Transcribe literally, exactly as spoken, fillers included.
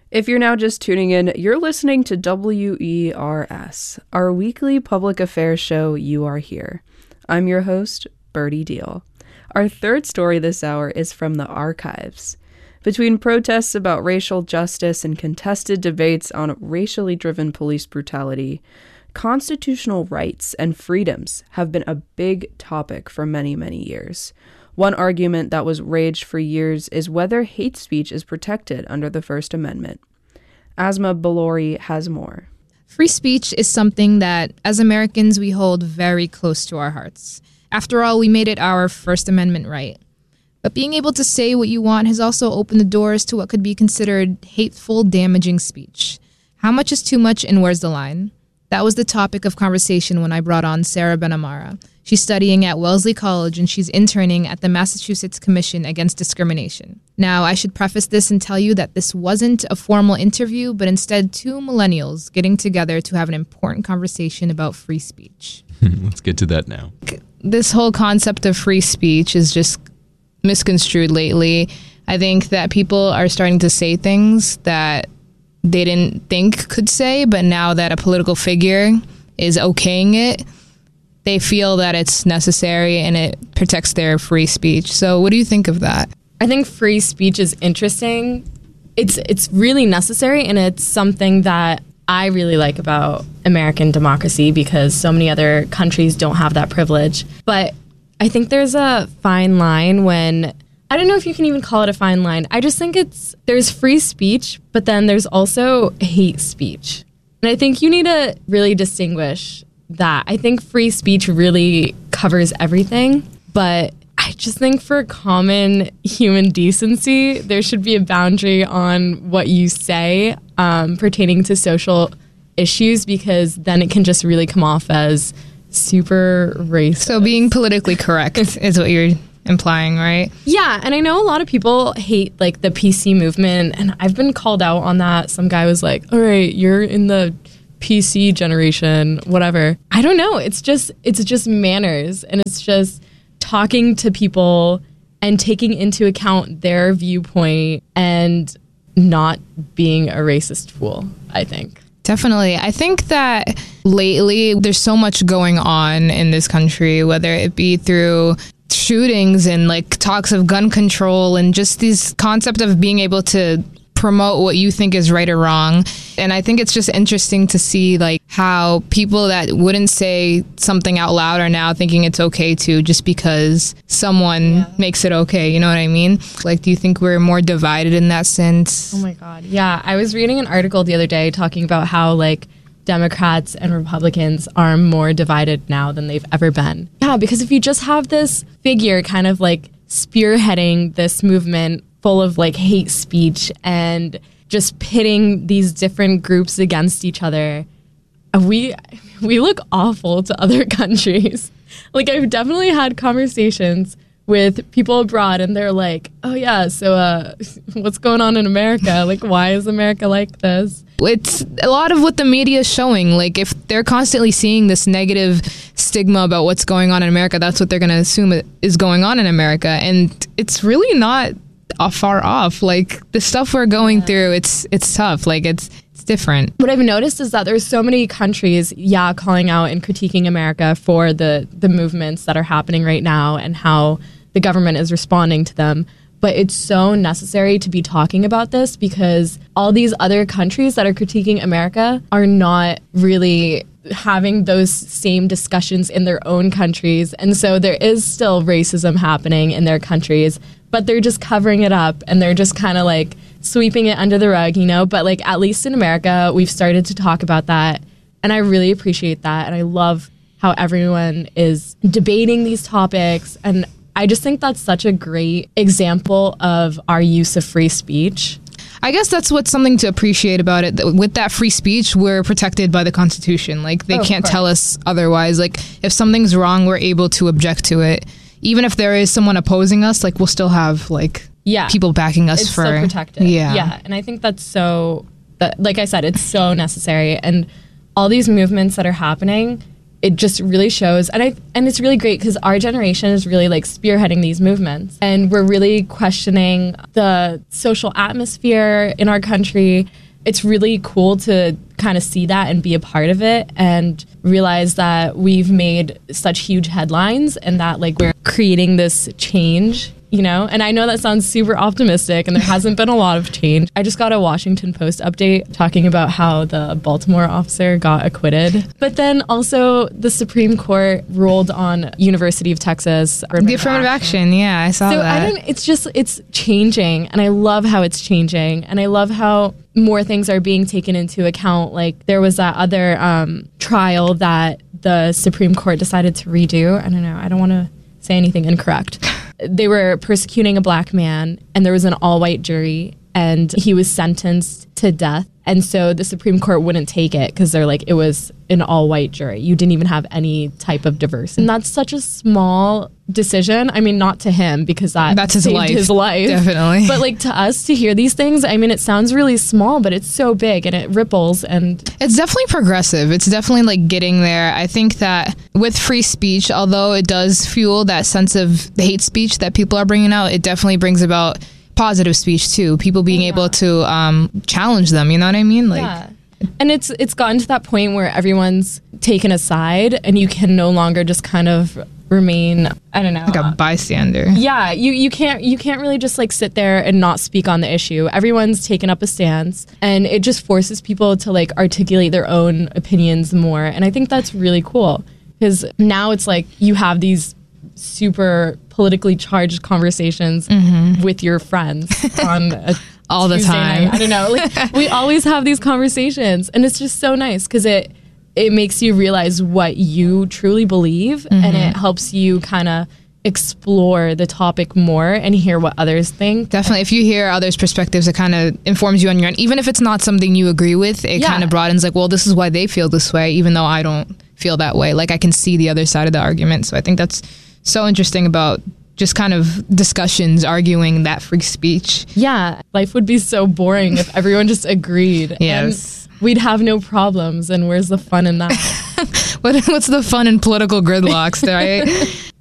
If you're now just tuning in, you're listening to W E R S, our weekly public affairs show, You Are Here. I'm your host, Birdie Deal. Our third story this hour is from the archives. Between protests about racial justice and contested debates on racially driven police brutality, constitutional rights and freedoms have been a big topic for many, many years. One argument that was raged for years is whether hate speech is protected under the First Amendment. Asma Balori has more. Free speech is something that, as Americans, we hold very close to our hearts. After all, we made it our First Amendment right. But being able to say what you want has also opened the doors to what could be considered hateful, damaging speech. How much is too much and where's the line? That was the topic of conversation when I brought on Sarah Benamara. She's studying at Wellesley College and she's interning at the Massachusetts Commission Against Discrimination. Now, I should preface this and tell you that this wasn't a formal interview, but instead two millennials getting together to have an important conversation about free speech. Let's get to that now. This whole concept of free speech is just misconstrued lately. I think that people are starting to say things that they didn't think could say, but now that a political figure is okaying it, they feel that it's necessary and it protects their free speech. So what do you think of that? I think free speech is interesting. It's it's really necessary, and it's something that I really like about American democracy because so many other countries don't have that privilege. But I think there's a fine line when, I don't know if you can even call it a fine line. I just think it's, there's free speech, but then there's also hate speech. And I think you need to really distinguish that. I think free speech really covers everything, but I just think for common human decency, there should be a boundary on what you say um, pertaining to social issues, because then it can just really come off as super racist. So being politically correct is what you're implying, right? Yeah, and I know a lot of people hate like the P C movement, and I've been called out on that. Some guy was like, all right, you're in the P C generation, whatever. I don't know. It's just it's just manners, and it's just talking to people and taking into account their viewpoint and not being a racist fool, I think. Definitely. I think that lately there's so much going on in this country, whether it be through shootings and like talks of gun control and just this concept of being able to promote what you think is right or wrong. And I think it's just interesting to see like how people that wouldn't say something out loud are now thinking it's okay to, just because someone yeah. makes it okay. You know what I mean? Like, do you think we're more divided in that sense? Oh my God. Yeah. I was reading an article the other day talking about how like Democrats and Republicans are more divided now than they've ever been. Yeah, because if you just have this figure kind of like spearheading this movement full of like hate speech and just pitting these different groups against each other, we we look awful to other countries. Like, I've definitely had conversations with people abroad and they're like, oh yeah, so uh, what's going on in America? Like, why is America like this? It's a lot of what the media is showing. Like, if they're constantly seeing this negative stigma about what's going on in America, that's what they're going to assume is going on in America. And it's really not far off. Like, the stuff we're going yeah. through, it's it's tough. Like, it's it's different. What I've noticed is that there's so many countries, yeah, calling out and critiquing America for the the movements that are happening right now and how the government is responding to them. But it's so necessary to be talking about this because all these other countries that are critiquing America are not really having those same discussions in their own countries. And so there is still racism happening in their countries, but they're just covering it up and they're just kind of like sweeping it under the rug, you know? But like, at least in America, we've started to talk about that. And I really appreciate that. And I love how everyone is debating these topics. And I just think that's such a great example of our use of free speech. I guess that's what's something to appreciate about it. With that free speech, we're protected by the Constitution. Like, they oh, can't tell us otherwise. Like, if something's wrong, we're able to object to it. Even if there is someone opposing us, like, we'll still have, like, yeah. people backing us it's for... It's still protected. Yeah. Yeah, and I think that's so... That, like I said, it's so necessary. And all these movements that are happening, it just really shows, and I and it's really great because our generation is really like spearheading these movements, and we're really questioning the social atmosphere in our country. It's really cool to kind of see that and be a part of it and realize that we've made such huge headlines and that like we're creating this change, you know? And I know that sounds super optimistic and there hasn't been a lot of change. I just got a Washington Post update talking about how the Baltimore officer got acquitted. But then also the Supreme Court ruled on University of Texas. The affirmative action. Yeah, I saw so that. I don't, it's just, it's changing. And I love how it's changing. And I love how more things are being taken into account. Like there was that other um, trial that the Supreme Court decided to redo. I don't know. I don't want to say anything incorrect. They were persecuting a black man and there was an all-white jury and he was sentenced to death. And so the Supreme Court wouldn't take it because they're like, it was an all-white jury. You didn't even have any type of diversity. And that's such a small decision. I mean, not to him because that that's his saved life. his life. Definitely. But like to us to hear these things, I mean, it sounds really small, but it's so big and it ripples. And it's definitely progressive. It's definitely like getting there. I think that with free speech, although it does fuel that sense of hate speech that people are bringing out, it definitely brings about positive speech too. People being yeah. able to um, challenge them. You know what I mean? Like, yeah. And it's it's gotten to that point where everyone's taken a side, and you can no longer just kind of remain, I don't know, like a bystander. Yeah, you you can't you can't really just like sit there and not speak on the issue. Everyone's taken up a stance, and it just forces people to like articulate their own opinions more. And I think that's really cool because now it's like you have these super politically charged conversations mm-hmm. with your friends on a all the Tuesday time. Night. I don't know. Like we always have these conversations, and it's just so nice because it it makes you realize what you truly believe, mm-hmm. and it helps you kind of explore the topic more and hear what others think. Definitely. If you hear others' perspectives, it kind of informs you on your own. Even if it's not something you agree with, it yeah. kind of broadens like, well, this is why they feel this way, even though I don't feel that way. Like I can see the other side of the argument. So I think that's so interesting about just kind of discussions arguing that free speech. Yeah. Life would be so boring if everyone just agreed. Yes. And we'd have no problems. And where's the fun in that? what, what's the fun in political gridlocks, right?